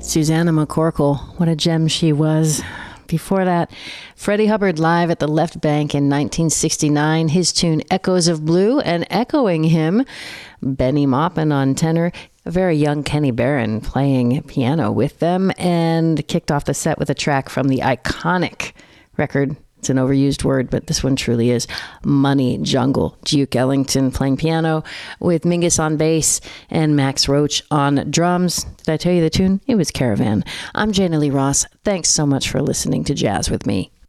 Susanna McCorkle, what a gem she was. Before that, Freddie Hubbard live at the Left Bank in 1969, his tune Echoes of Blue, and echoing him, Benny Maupin on tenor, a very young Kenny Barron playing piano with them, and kicked off the set with a track from the iconic record. It's an overused word, but this one truly is. Money Jungle. Duke Ellington playing piano with Mingus on bass and Max Roach on drums. Did I tell you the tune? It was Caravan. I'm Jana Lee Ross. Thanks so much for listening to Jazz with Me.